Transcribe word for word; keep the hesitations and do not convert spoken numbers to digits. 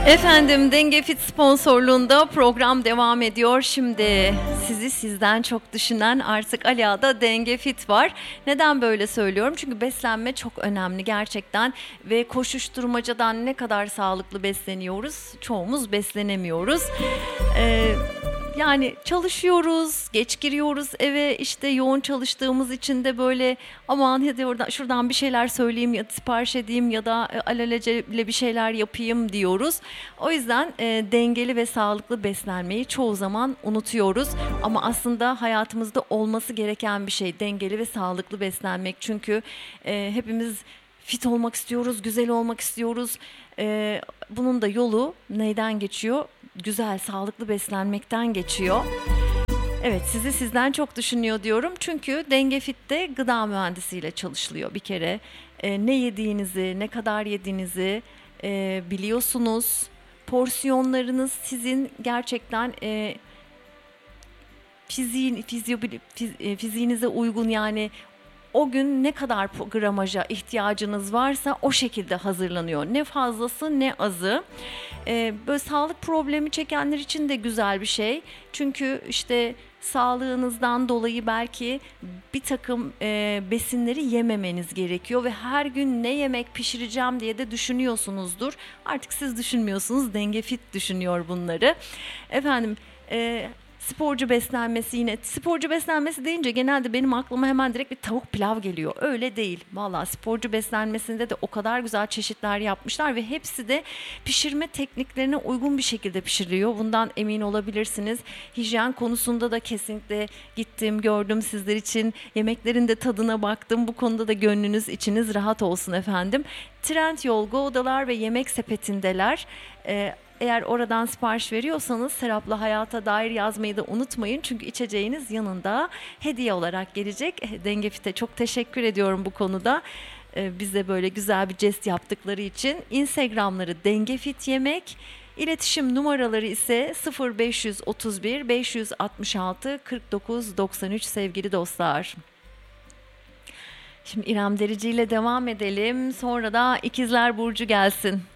Efendim, Denge Fit sponsorluğunda program devam ediyor. Şimdi sizi sizden çok düşünen artık Alia'da Denge Fit var. Neden böyle söylüyorum? Çünkü beslenme çok önemli gerçekten ve koşuşturmacadan ne kadar sağlıklı besleniyoruz? Çoğumuz beslenemiyoruz. Ee, Yani çalışıyoruz, geç giriyoruz eve, işte yoğun çalıştığımız için de böyle aman hadi oradan şuradan bir şeyler söyleyeyim ya sipariş edeyim ya da e, alelacele bir şeyler yapayım diyoruz. O yüzden e, dengeli ve sağlıklı beslenmeyi çoğu zaman unutuyoruz. Ama aslında hayatımızda olması gereken bir şey dengeli ve sağlıklı beslenmek. Çünkü e, hepimiz fit olmak istiyoruz, güzel olmak istiyoruz. E, bunun da yolu neyden geçiyor? Güzel, sağlıklı beslenmekten geçiyor. Evet, sizi sizden çok düşünüyor diyorum. Çünkü Denge Fit'te gıda mühendisiyle çalışılıyor bir kere. Ee, ne yediğinizi, ne kadar yediğinizi e, biliyorsunuz. Porsiyonlarınız sizin gerçekten e, fiziğin, fizyo, fiz, e, fiziğinize uygun, yani o gün ne kadar gramaja ihtiyacınız varsa o şekilde hazırlanıyor. Ne fazlası ne azı. Ee, böyle sağlık problemi çekenler için de güzel bir şey. Çünkü işte sağlığınızdan dolayı belki bir takım e, besinleri yememeniz gerekiyor ve her gün ne yemek pişireceğim diye de düşünüyorsunuzdur. Artık siz düşünmüyorsunuz, Denge Fit düşünüyor bunları. Efendim, e, sporcu beslenmesi, yine sporcu beslenmesi deyince genelde benim aklıma hemen direkt bir tavuk pilav geliyor. Öyle değil. Vallahi sporcu beslenmesinde de o kadar güzel çeşitler yapmışlar ve hepsi de pişirme tekniklerine uygun bir şekilde pişiriliyor. Bundan emin olabilirsiniz. Hijyen konusunda da kesinlikle gittim, gördüm sizler için. Yemeklerin de tadına baktım. Bu konuda da gönlünüz, içiniz rahat olsun efendim. Trendyol, Go'dalar ve Yemek Sepeti'ndeler. Ee, Eğer oradan sipariş veriyorsanız Serap'la Hayata Dair yazmayı da unutmayın. Çünkü içeceğiniz yanında hediye olarak gelecek. Denge Fit'e çok teşekkür ediyorum bu konuda. Ee, bize böyle güzel bir jest yaptıkları için. Instagram'ları Denge Fit Yemek. İletişim numaraları ise sıfır beş otuz bir beş altı altı kırk dokuz doksan üç sevgili dostlar. Şimdi İrem Derici ile devam edelim. Sonra da İkizler Burcu gelsin.